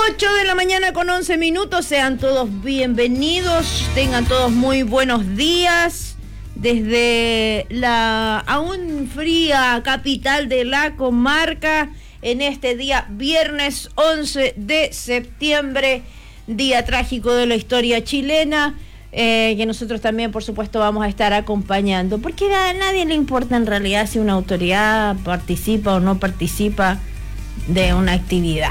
8 de la mañana con 11 minutos, sean todos bienvenidos, tengan todos muy buenos días desde la aún fría capital de la comarca en este día viernes 11 de septiembre, día trágico de la historia chilena, que nosotros también por supuesto vamos a estar acompañando, porque a nadie le importa en realidad si una autoridad participa o no participa de una actividad,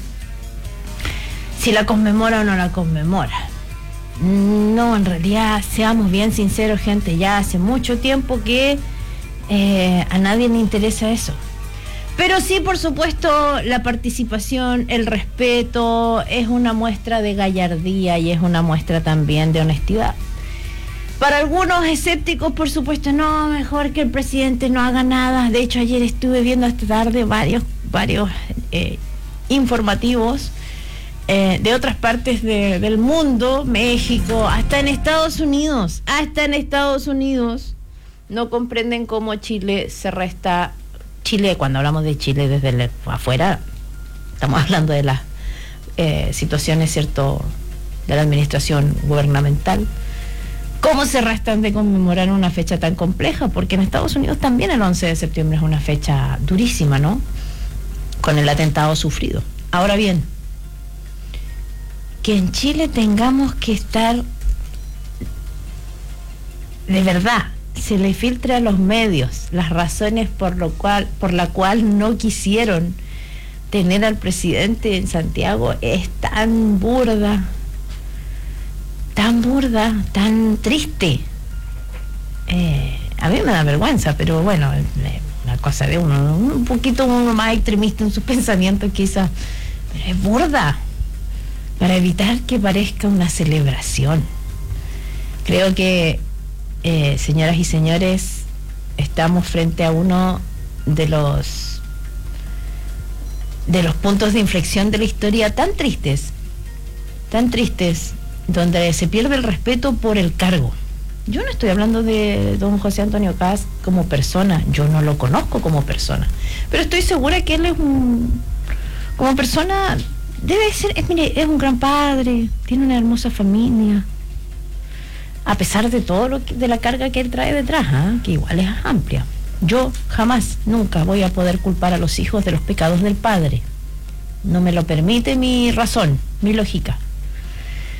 si la conmemora o no la conmemora. No, en realidad, seamos bien sinceros, gente, ya hace mucho tiempo que a nadie le interesa eso. Pero sí, por supuesto, la participación, el respeto, es una muestra de gallardía y es una muestra también de honestidad. Para algunos escépticos, por supuesto, no, mejor que el presidente no haga nada. De hecho, ayer estuve viendo esta tarde varios informativos de otras partes del mundo, México, hasta en Estados Unidos, no comprenden cómo Chile se resta. Chile, cuando hablamos de Chile desde afuera, estamos hablando de las situaciones, ¿cierto?, de la administración gubernamental. ¿Cómo se restan de conmemorar una fecha tan compleja? Porque en Estados Unidos también el 11 de septiembre es una fecha durísima, ¿no?, con el atentado sufrido. Ahora bien, que en Chile tengamos que estar, de verdad, se le filtra a los medios las razones por la cual no quisieron tener al presidente en Santiago, es tan burda, tan triste. A mí me da vergüenza, pero bueno, la cosa de uno, un poquito uno más extremista en sus pensamientos quizás, pero es burda, para evitar que parezca una celebración. Creo que, señoras y señores, estamos frente a uno de los puntos de inflexión de la historia tan tristes, donde se pierde el respeto por el cargo. Yo no estoy hablando de don José Antonio Kast como persona, yo no lo conozco como persona, pero estoy segura que él es como persona debe ser, mire, es un gran padre, tiene una hermosa familia, a pesar de todo de la carga que él trae detrás, que igual es amplia. Yo jamás, nunca voy a poder culpar a los hijos de los pecados del padre. No me lo permite mi razón, mi lógica.